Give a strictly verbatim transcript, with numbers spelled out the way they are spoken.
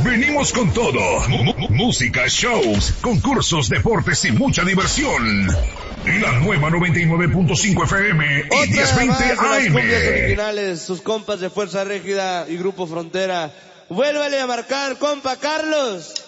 venimos con todo. M- música, shows, concursos, deportes y mucha diversión. La nueva noventa y nueve punto cinco F M y diez veinte A M. Cumbias originales, sus compas de Fuerza Régida y Grupo Frontera. Vuélvale a marcar, compa Carlos.